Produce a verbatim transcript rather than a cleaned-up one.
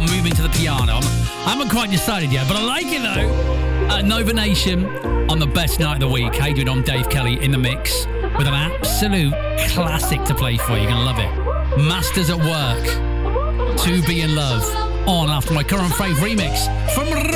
moving to the piano. I'm, I haven't quite decided yet, but I like it though. Uh, Nova Nation on the best night of the week. How you doing? I'm Dave Kelly in the mix with an absolute classic to play for you. You're going to love it. Masters at Work. To Be in Love. On after my current fave remix from